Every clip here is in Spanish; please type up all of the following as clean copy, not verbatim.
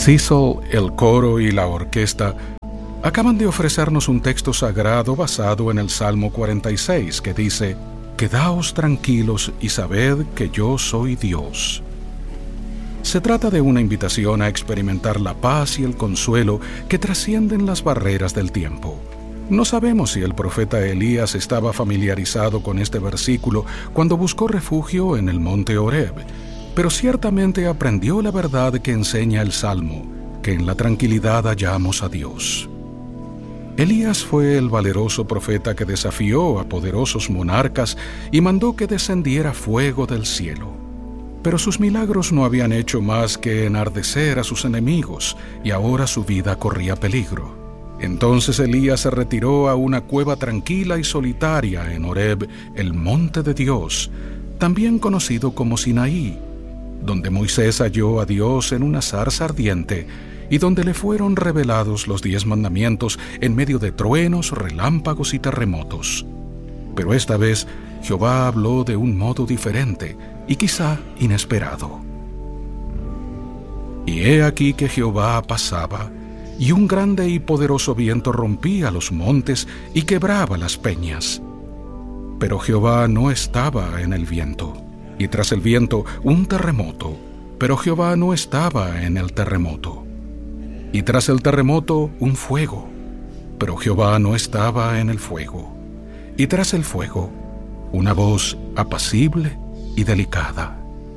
Cecil, el coro y la orquesta acaban de ofrecernos un texto sagrado basado en el Salmo 46 que dice: «Quedaos tranquilos y sabed que yo soy Dios». Se trata de una invitación a experimentar la paz y el consuelo que trascienden las barreras del tiempo. No sabemos si el profeta Elías estaba familiarizado con este versículo cuando buscó refugio en el monte Horeb, pero ciertamente aprendió la verdad que enseña el Salmo, que en la tranquilidad hallamos a Dios. Elías fue el valeroso profeta que desafió a poderosos monarcas y mandó que descendiera fuego del cielo. Pero sus milagros no habían hecho más que enardecer a sus enemigos, y ahora su vida corría peligro. Entonces Elías se retiró a una cueva tranquila y solitaria en Horeb, el monte de Dios, también conocido como Sinaí, donde Moisés halló a Dios en una zarza ardiente y donde le fueron revelados los 10 mandamientos en medio de truenos, relámpagos y terremotos. Pero esta vez Jehová habló de un modo diferente y quizá inesperado. Y he aquí que Jehová pasaba, y un grande y poderoso viento rompía los montes y quebraba las peñas. Pero Jehová no estaba en el viento, y tras el viento un terremoto, pero Jehová no estaba en el terremoto. Y tras el terremoto un fuego, pero Jehová no estaba en el fuego. Y tras el fuego una voz apacible y delicada.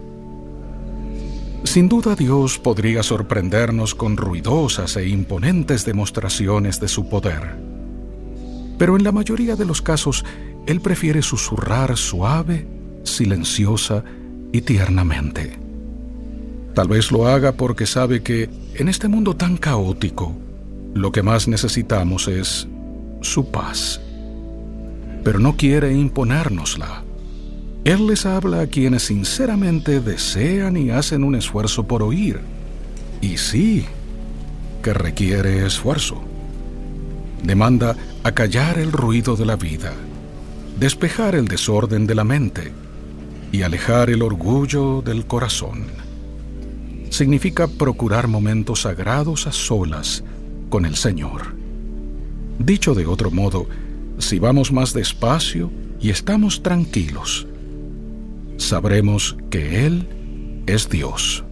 Sin duda Dios podría sorprendernos con ruidosas e imponentes demostraciones de su poder. Pero en la mayoría de los casos, Él prefiere susurrar suave, silenciosa y tiernamente. Tal vez lo haga porque sabe que, en este mundo tan caótico, lo que más necesitamos es su paz. Pero no quiere imponérnosla. Él les habla a quienes sinceramente desean y hacen un esfuerzo por oír. Y sí, que requiere esfuerzo. Demanda acallar el ruido de la vida, despejar el desorden de la mente y alejar el orgullo del corazón. Significa procurar momentos sagrados a solas con el Señor. Dicho de otro modo, si vamos más despacio y estamos tranquilos, sabremos que Él es Dios.